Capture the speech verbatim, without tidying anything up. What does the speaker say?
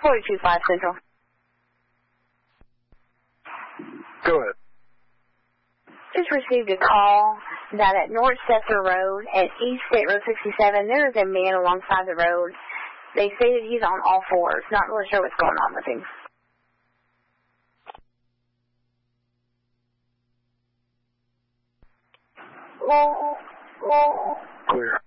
forty-two five Central. Go ahead. Just received a call that at North Setzer Road and East State Road sixty-seven, there is a man alongside the road. They say that he's on all fours. Not really sure what's going on with him. Clear.